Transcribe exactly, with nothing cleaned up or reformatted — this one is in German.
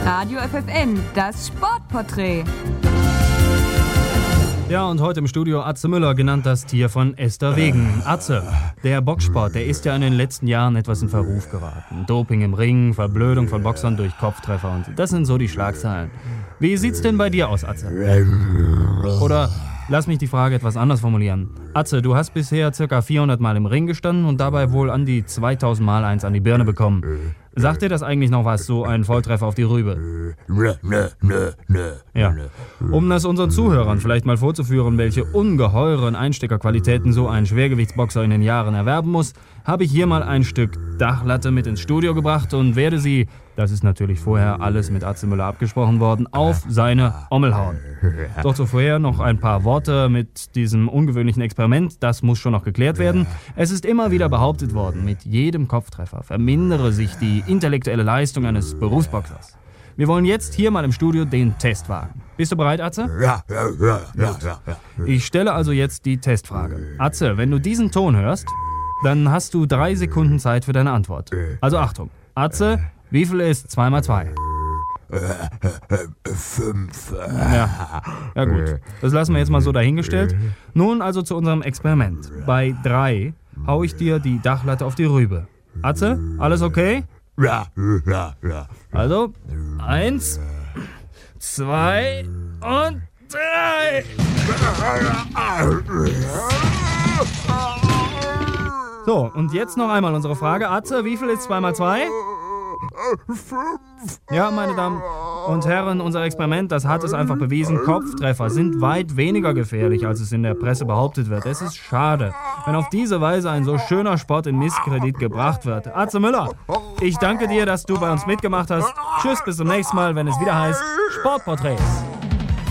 Radio F F N, das Sportporträt. Ja, und heute im Studio Atze Müller, genannt das Tier von Esther Wegen. Atze, der Boxsport, der ist ja in den letzten Jahren etwas in Verruf geraten. Doping im Ring, Verblödung von Boxern durch Kopftreffer und das sind so die Schlagzeilen. Wie sieht's denn bei dir aus, Atze? Oder lass mich die Frage etwas anders formulieren. Atze, du hast bisher ca. vierhundert Mal im Ring gestanden und dabei wohl an die zweitausend Mal eins an die Birne bekommen. Sagt dir das eigentlich noch was, so ein Volltreffer auf die Rübe? Nö, nö, nö, nö. Ja. Um das unseren Zuhörern vielleicht mal vorzuführen, welche ungeheuren Einsteckerqualitäten so ein Schwergewichtsboxer in den Jahren erwerben muss, habe ich hier mal ein Stück Dachlatte mit ins Studio gebracht und werde sie, das ist natürlich vorher alles mit Atze Müller abgesprochen worden, auf seine Ommel hauen. Doch zuvor noch ein paar Worte mit diesem ungewöhnlichen Experiment, das muss schon noch geklärt werden. Es ist immer wieder behauptet worden, mit jedem Kopftreffer vermindere sich die intellektuelle Leistung eines Berufsboxers. Wir wollen jetzt hier mal im Studio den Test wagen. Bist du bereit, Atze? Ja, ja, ja, ja, ja, ja. Ich stelle also jetzt die Testfrage. Atze, wenn du diesen Ton hörst, dann hast du drei Sekunden Zeit für deine Antwort. Also Achtung. Atze, wie viel ist zwei mal zwei? Fünf. Ja, ja gut. Das lassen wir jetzt mal so dahingestellt. Nun also zu unserem Experiment. Bei drei hau ich dir die Dachlatte auf die Rübe. Atze, alles okay? Ja, ja, ja. Also, eins, zwei und drei. So, und jetzt noch einmal unsere Frage. Atze, wie viel ist zwei mal zwei? Fünf. Ja, meine Damen und Herren, unser Experiment, das hat es einfach bewiesen. Kopftreffer sind weit weniger gefährlich, als es in der Presse behauptet wird. Es ist schade, wenn auf diese Weise ein so schöner Sport in Misskredit gebracht wird. Atze Müller, ich danke dir, dass du bei uns mitgemacht hast. Tschüss, bis zum nächsten Mal, wenn es wieder heißt Sportporträts.